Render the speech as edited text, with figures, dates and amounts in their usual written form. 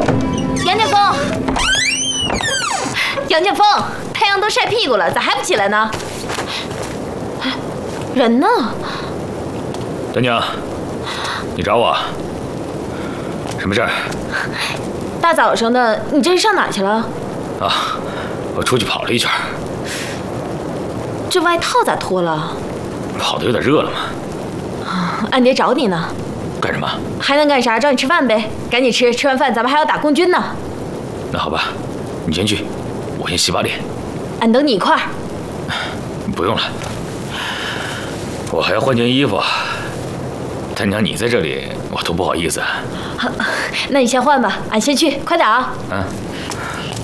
杨建峰，杨建峰，太阳都晒屁股了，咋还不起来呢？人呢？ 丹娘，你找我？什么事儿？ 大早上的，你这是上哪去了？ 啊，我出去跑了一圈。 这外套咋脱了？ 跑得有点热了嘛。 俺爹找你呢。 干什么？ 还能干啥？找你吃饭呗，赶紧吃，吃完饭咱们还要打共军呢。 那好吧，你先去，我先洗把脸。 俺等你一块儿。 不用了，我还要换件衣服。丹娘，你在这里，我多不好意思啊。 那你先换吧，俺先去，快点啊。 嗯。